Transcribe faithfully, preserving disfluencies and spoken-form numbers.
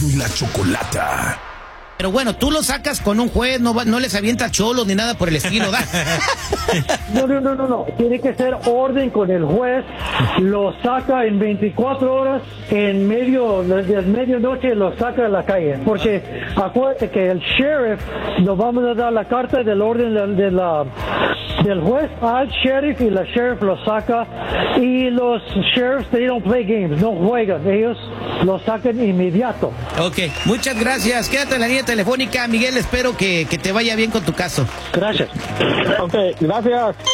Erasmo y la Chocolata. Pero bueno, tú lo sacas con un juez, no va, no les avientas cholos ni nada por el estilo, ¿da? No, no, no, no, no. Tiene que ser orden con el juez. Lo saca en veinticuatro horas, en medio de medianoche lo saca a la calle. Porque acuérdate que el sheriff nos vamos a dar la carta del orden de, de la del juez al sheriff y la sheriff lo saca. Y los sheriffs, they don't play games, no juegan. Ellos lo sacan inmediato. Ok, muchas gracias. Quédate en la línea telefónica, Miguel. Espero que, que te vaya bien con tu caso. Gracias. Ok, gracias.